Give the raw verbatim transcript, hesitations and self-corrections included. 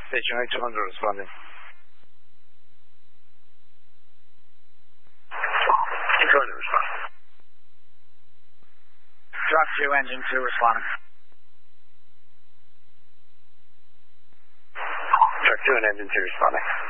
Station eight two hundred responding. two hundred responding. Drop two, engine two responding. Truck two and engine two responding.